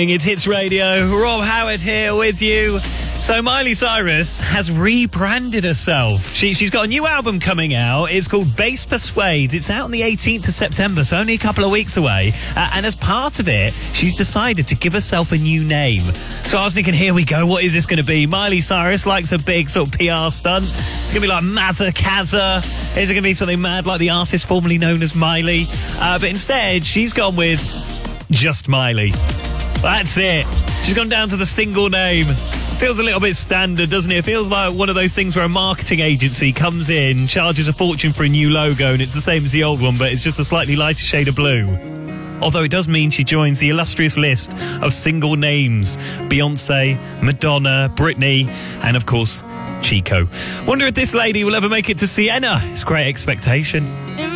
It's Hits Radio. Rob Howard here with you. So Miley Cyrus has rebranded herself. She's got a new album coming out. It's called Bass Persuades. It's out on the 18th of September, so only a couple of weeks away. And as part of it, she's decided to give herself a new name. So I was thinking, here we go. What is this going to be? Miley Cyrus likes a big sort of PR stunt. It's going to be like Mazza Kazza. Is it going to be something mad like the artist formerly known as Miley? But instead, she's gone with just Miley. That's it. She's gone down to the single name. Feels a little bit standard, doesn't it? It feels like one of those things where a marketing agency comes in, charges a fortune for a new logo, and it's the same as the old one, but it's just a slightly lighter shade of blue. Although it does mean she joins the illustrious list of single names: Beyonce, Madonna, Britney, and of course, Chico. Wonder if this lady will ever make it to Sienna. It's Great Expectation.